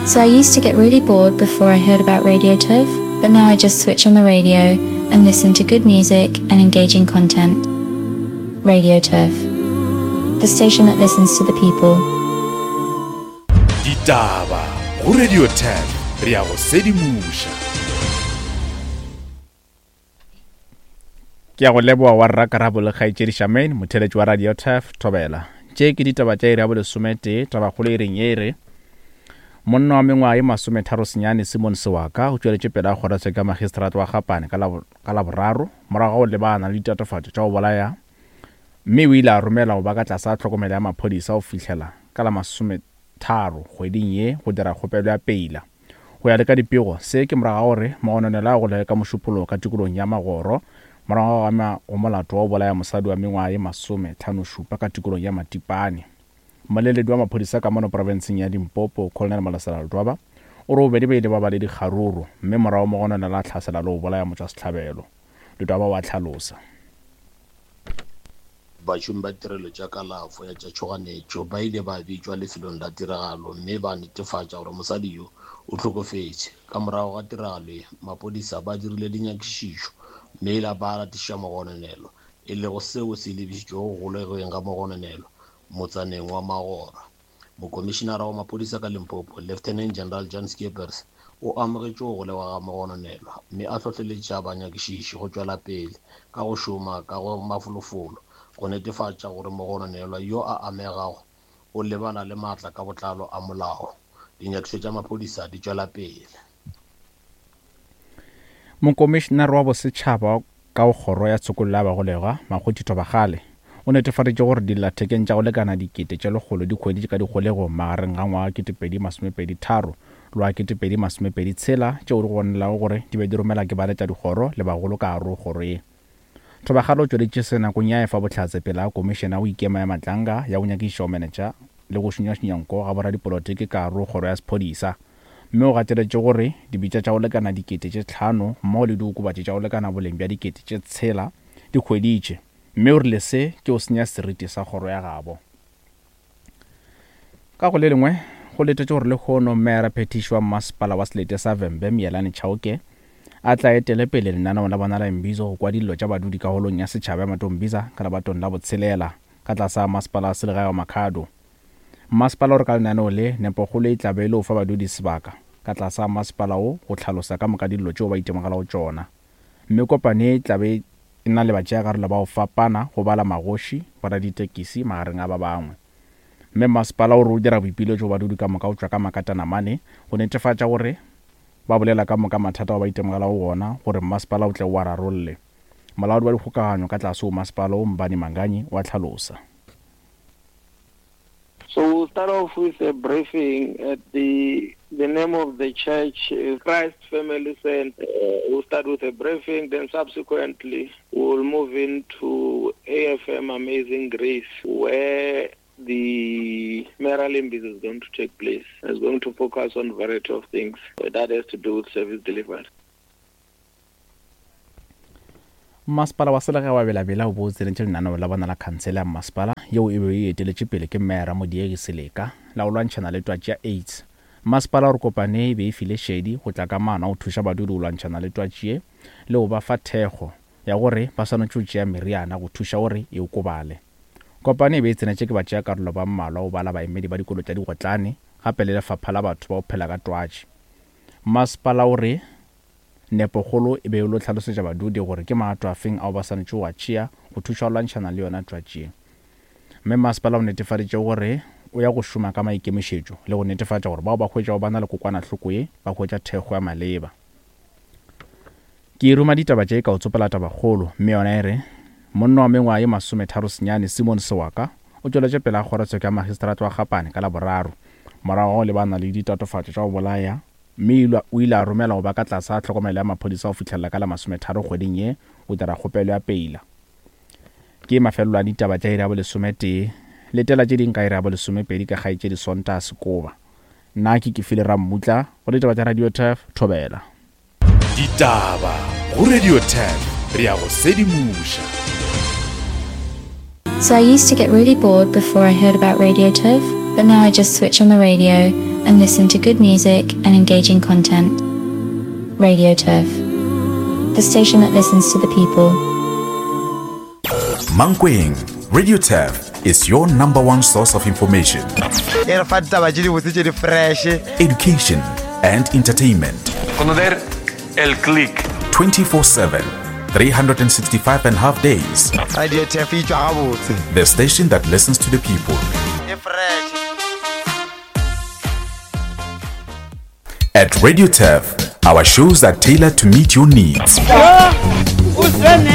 So I used to get really bored before I heard about Radio Turf, but now I just switch on the radio and listen to good music and engaging content. Radio Turf, the station that listens to the people. Ditaba go Radio Turf, re a go sedimusha. Ke a go leboa wa rra Karabo le Kgaitsedi Shamaine motheletši wa Radio Turf Thobela. Tše ke ditaba tša iri ya bolesomete tabakgolo e reng ere monna wa mengwaga ye 33 Simon Sewaka o tšweletše pele a kgorotse ka magistrate wa Gapane ka Laboraro morago go lebana le ditatofatšo tša go bolaya mme o ile a romela go ba ka tlase a tlhokomelo ya maphodisa o fihlela ka la 30 kgweding ye go dira kgopelo ya peila go ya le ka dipego se ke morago gore magononelo a go le ka mošupolo ka tikolong ya Magoro morago ga go molato wa go bolaya mosadi wa mengwaga ye 57 ka tikolong ya Matipane. Moleledi wa maphodisa ka mono provinceng ya Limpopo Colonel Malasela Ldwaba o re bobedi ba ile ba ba le dikgaruru mme morago mogononelo a tlhasela le go bolaya motšwasetlhabelo. Ldwaba wa tlhalosa bašomi ba tirelo tša kalafo ya tša tšhoganetšo ba ile ba bitšwa lefelong la tiragalo mme ba netefatša gore mosadi yo o hlokofetše. Ka morago ga tiragalo maphodisa ba dirile dinyakišišo mme ile ba latiša mogononelo e le go seo se lebišitšego go golegeng ga mogononelo motsaneng wa Magora. Mokomišinara wa maphodisa ka Limpopo Lieutenant General John Skeepers o amogetše go golegwa ga mogononelo mme a hlohleletša banyakišiši go tšwela pele ka go šoma ka go mafolofolo go netefatša gore mogononelo yo a amegago o lebana le maatla ka botlalo a molao. Dinyakišo tša maphodisa di tšwela pele. Mokomišinara wa bosetšhaba ka go kgoro ya tshokollo ya bagolegwa Makgoti Thobagale o netefaditše gore dillathekeng tša go lekana dikete tša lekgolo di kgweditše ka dikgolego magareng ga ngwaga 2023 le wa 2026 tšeo di gonelago gore di be di romela ke baletša dikgoro le bagolo ka gare kgoro ye. Thobagale o tšweletše se nakong ya efa botlhatse pele a komišena o ikema ya matlanga ya go nyakiša omenetša le go šunyašunyanko ga boradipolotiki ka gare kgoro ya sephodisa mme o gateletše gore dibitša tša go lekana dikete tše 5 mmogo le diokobatše tša go lekana boleng bja dikete tše 6 di kgweditše mme o rile se ke o senya seriti sa kgoro ya gabo. Ka go le lengwe go letetše gore le kgono mmera phetiši wa masepala wa selete sa Vembe Mielane Chauke a tla etele pele lenaneo la bona la Mbizo go kwa dillo tša badudi ka holong ya setšhaba ya Matombiza ka lebatong la Botshelela ka tlasa masepala a selegae wa Makhado. Masepala o re ka lenaneo le nepogolo e tla be le o fa badudi sebaka ka tlasa masepala o go tlhalosa ka moka dillo tšeo ba itemogela go tšona mme kopane e tla be e na le batšeakarolo ba go fapana go bala magoši boraditekisi magareng a ba bangwe mme masepala o re o dira boipiletšo badudi ka moka o tšwa ka makatanamane go netefatša gore ba bolela ka moka mathata o ba itemogela go gona gore masepala o tle o a rarolle. Molaodi wa dikgokaganyo ka tlase o masepala o Mbani Manganyi wa tlhalosa. So we'll start off with a briefing at the name of the church, Christ Family Center. We'll start with a briefing, then subsequently we'll move into AFM Amazing Grace, where the Meralimbiz is going to take place. It's going to focus on a variety of things that has to do with service delivery. Masepala wa Selegae wa Belabela o botselentše lenaneo la bona la khansele ya masepala yeo e be e eteletše pele ke Mera Modiegi Seleka la go lwantšhana le twatši ya AIDS. Masepala o re kopane e be e file šedi go tla ka maana go thuša badudi go lwantšhana le twatši ye le go ba fa thekgo ya gore ba swanetše go tšea meriana go thuša gore e okobale. Kopane e be e tsenetše ke batšeakarolo ba mmalwa go bala baemedi ba dikolo tša digotlane gape le lefapha la batho ba go phela ka twatši. Masepala o re nepogolo e be e lo tlhalosetša badudi gore ke maato a feng ao ba swanetše go a tšea go thuša go lwantšhana le yona twatši. Mme masepala o netefaditše gore o ya go šoma ka maikemišetšo le go netefatša gore bao ba hwetša go bana le kokwanahloko ye ba hwetša thekgo ya maleba. Ke ruma ditaba tše ka o tsopela tabakgolo mme yona e re monna wa mengwaga ye 33 Simon Sewaka o tšweletše pele a kgorotsheko ya magistrate wa Gapane ka Laboraro morago go lebana le ditatofatšo tša go bolaya mme o ile a romela go ba ka tlase a tlhokomelo ya maphodisa go fitlhelela ka la 30 kgweding ye o dira kgopelo ya peila. Ke mafelelo a ditaba tša iri ya bolesomete letela tše ding ka iri ya bolesomepedi ka Kgaitsedi Sonta Sekoba. Nna ke File Rammutla go ditaba tša Radio Turf Thobela. Ditaba go Radio Turf re a go sedimusha. So I used to get really bored before I heard about Radio Turf, but now I just switch on the radio and listen to good music and engaging content. Radio Turf, the station that listens to the people. Mankweng, Radio Turf is your #1 source of information, education and entertainment. Conocer el click 24/7, 365.5 days. Radio Turf, The station that listens to the people. At Radio Turf, our shows are tailored to meet your needs. With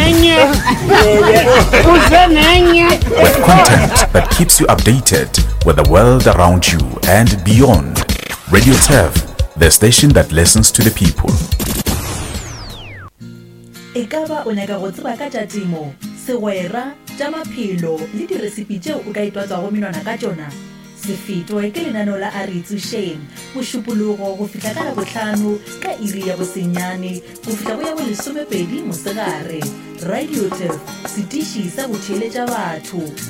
content that keeps you updated with the world around you and beyond. Radio Turf, the station that listens to the people. Ekaba o nyaka go tseba ka tša temo, segwera, tša maphelo le diresipi tšeo o ka ipatša go menwana ka tšona. Sefeto ke lenaneo la Aritsusheng, mošupologo go fihla ka Labohlano ka iri ya bosenyane go fihla go ya bo 12 mosegare. Radio Turf, setiši sa go theeletša batho.